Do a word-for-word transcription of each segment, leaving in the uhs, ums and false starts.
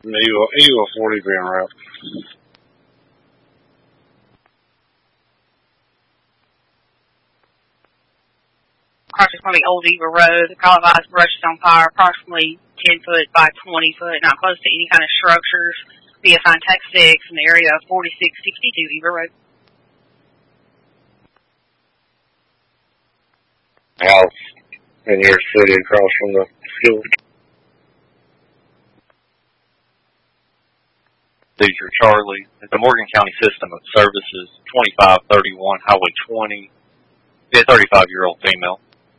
Eagle, Eagle forty being route. Approximately Old Eagle Road. The Colorado brush is on fire, approximately ten foot by twenty foot, not close to any kind of structures. Be assigned Tech six in the area of forty-six sixty-two Eagle Road. House in your city across from the school. Seizure Charlie. It's the Morgan County System of Services, twenty-five thirty-one Highway twenty. Be a thirty-five-year-old female.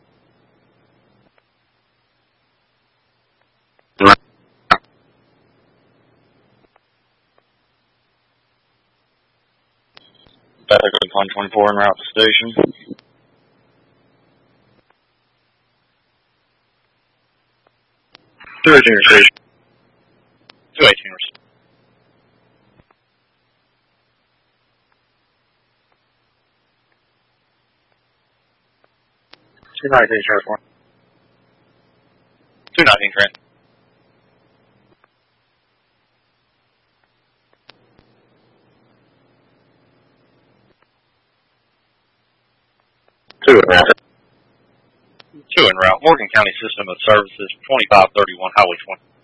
Back up one twenty-four en route to station. two eighteen received. two eighteen received. two nineteen transform. two nineteen transform. two en route. two en route. Morgan County System of Services, twenty-five thirty-one Highway twenty.